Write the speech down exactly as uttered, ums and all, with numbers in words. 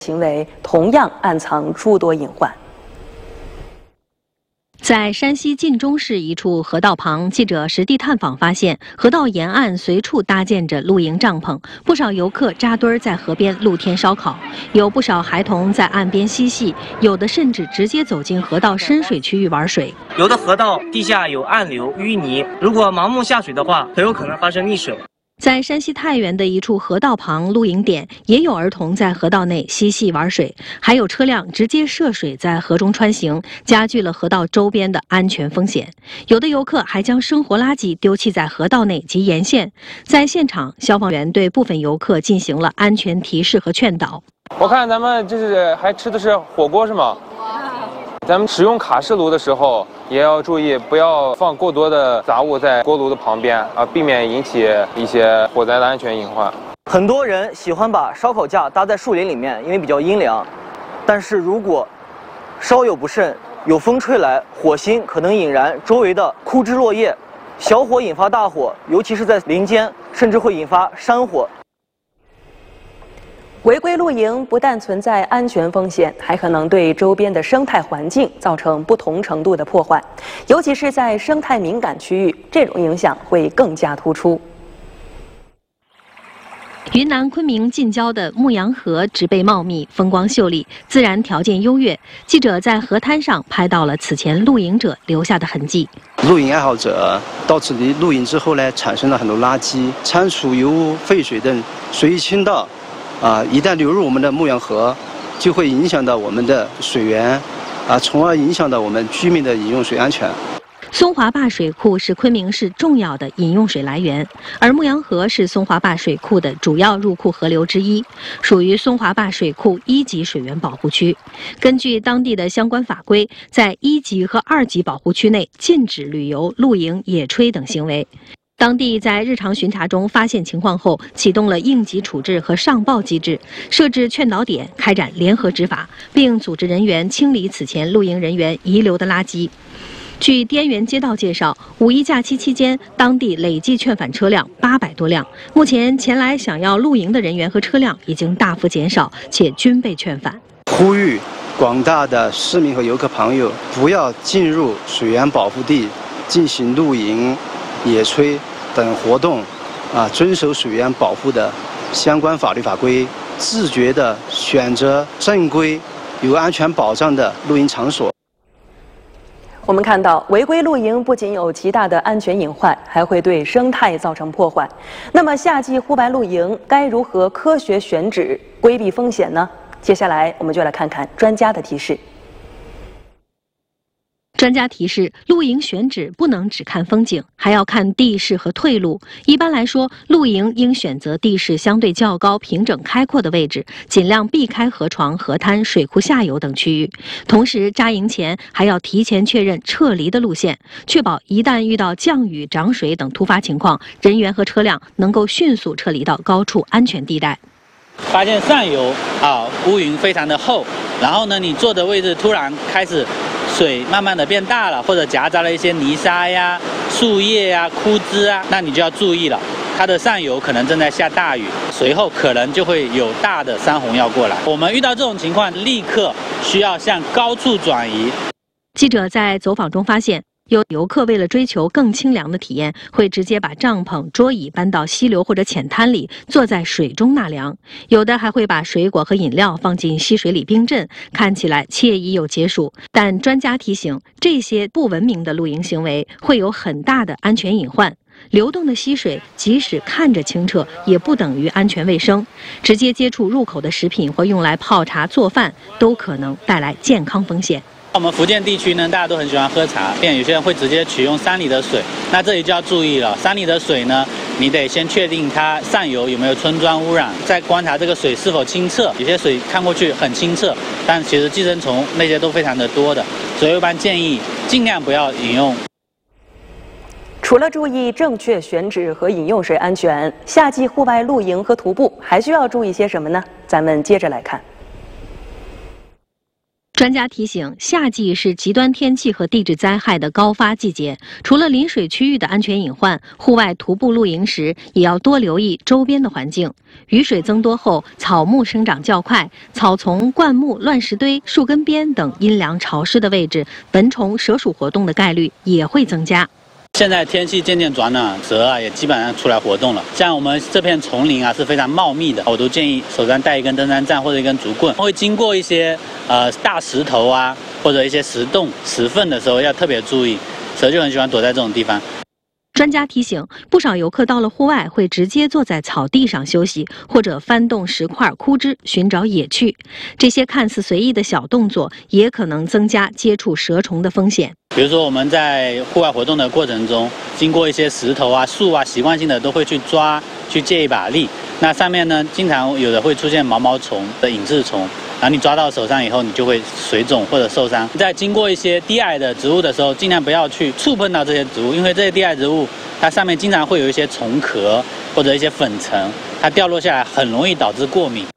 行为同样暗藏诸多隐患。 在山西晋中市一处河道旁，记者实地探访发现，河道沿岸随处搭建着露营帐篷，不少游客扎堆在河边露天烧烤，有不少孩童在岸边嬉戏，有的甚至直接走进河道深水区域玩水。 有的河道地下有暗流、淤泥，如果盲目下水的话，很有可能发生溺水。 在山西太原的一处河道旁露营点，也有儿童在河道内嬉戏玩水，还有车辆直接涉水在河中穿行，加剧了河道周边的安全风险。有的游客还将生活垃圾丢弃在河道内及沿线。在现场，消防员对部分游客进行了安全提示和劝导。 我看咱们这是还吃的是火锅是吗？咱们使用卡式炉的时候，也要注意不要放过多的杂物在锅炉的旁边啊，避免引起一些火灾的安全隐患。 很多人喜欢把烧烤架搭在树林里面，因为比较阴凉。但是如果稍有不慎，有风吹来，火星可能引燃周围的枯枝落叶，小火引发大火，尤其是在林间，甚至会引发山火。 违规露营不但存在安全风险，还可能对周边的生态环境造成不同程度的破坏，尤其是在生态敏感区域，这种影响会更加突出。 云南昆明近郊的牧羊河植被茂密，风光秀丽，自然条件优越。记者在河滩上拍到了此前露营者留下的痕迹。 露营爱好者到此地露营之后呢，产生了很多垃圾、仓储油污、废水等随意倾倒。啊，一旦流入我们的牧羊河，就会影响到我们的水源，啊，从而影响到我们居民的饮用水安全。 松华坝水库是昆明市重要的饮用水来源，而牧羊河是松华坝水库的主要入库河流之一，属于松华坝水库一级水源保护区。根据当地的相关法规，在一级和二级保护区内禁止旅游、露营、野炊等行为。当地在日常巡查中发现情况后，启动了应急处置和上报机制，设置劝导点，开展联合执法，并组织人员清理此前露营人员遗留的垃圾。据滇源街道介绍，五一假期期间，当地累计劝返车辆八百多辆。目前前来想要露营的人员和车辆已经大幅减少，且均被劝返。 呼吁广大的市民和游客朋友不要进入水源保护地进行露营、野炊等活动，啊，遵守水源保护的相关法律法规，自觉地选择正规、有安全保障的露营场所。 我们看到，违规露营不仅有极大的安全隐患，还会对生态造成破坏。那么，夏季户外露营该如何科学选址，规避风险呢？接下来，我们就来看看专家的提示。 专家提示，露营选址不能只看风景，还要看地势和退路。一般来说，露营应选择地势相对较高、平整开阔的位置，尽量避开河床、河滩、水库下游等区域。同时，扎营前还要提前确认撤离的路线，确保一旦遇到降雨、涨水等突发情况，人员和车辆能够迅速撤离到高处安全地带。 发现上游啊乌云非常的厚，然后呢，你坐的位置突然开始水慢慢的变大了，或者夹杂了一些泥沙呀、树叶呀、枯枝啊，那你就要注意了，它的上游可能正在下大雨，随后可能就会有大的山洪要过来。我们遇到这种情况，立刻需要向高处转移。 记者在走访中发现，有游客为了追求更清凉的体验，会直接把帐篷、桌椅搬到溪流或者浅滩里，坐在水中纳凉；有的还会把水果和饮料放进溪水里冰镇，看起来惬意又解暑。但专家提醒，这些不文明的露营行为会有很大的安全隐患。流动的溪水即使看着清澈，也不等于安全卫生。直接接触入口的食品或用来泡茶做饭，都可能带来健康风险。 我们福建地区呢，大家都很喜欢喝茶，并有些人会直接取用山里的水。那这里就要注意了，山里的水呢，你得先确定它上游有没有村庄污染，再观察这个水是否清澈。有些水看过去很清澈，但其实寄生虫那些都非常的多的，所以一般建议尽量不要饮用。 除了注意正确选址和饮用水安全，夏季户外露营和徒步还需要注意些什么呢？咱们接着来看。 专家提醒，夏季是极端天气和地质灾害的高发季节，除了临水区域的安全隐患，户外徒步露营时也要多留意周边的环境。雨水增多后，草木生长较快，草丛、灌木、乱石堆、树根边等阴凉潮湿的位置，蚊虫、蛇鼠活动的概率也会增加。 现在天气渐渐转暖，蛇啊也基本上出来活动了。像我们这片丛林啊是非常茂密的，我都建议手上带一根登山杖或者一根竹棍。会经过一些呃大石头啊或者一些石洞、石缝的时候要特别注意，蛇就很喜欢躲在这种地方。 专家提醒，不少游客到了户外会直接坐在草地上休息，或者翻动石块、枯枝寻找野趣。这些看似随意的小动作，也可能增加接触蛇虫的风险。 比如说我们在户外活动的过程中，经过一些石头啊、树啊，习惯性的都会去抓，去借一把力。那上面呢，经常有的会出现毛毛虫的隐翅虫，然后你抓到手上以后，你就会水肿或者受伤。在经过一些低矮的植物的时候，尽量不要去触碰到这些植物，因为这些低矮植物它上面经常会有一些虫壳或者一些粉尘，它掉落下来很容易导致过敏。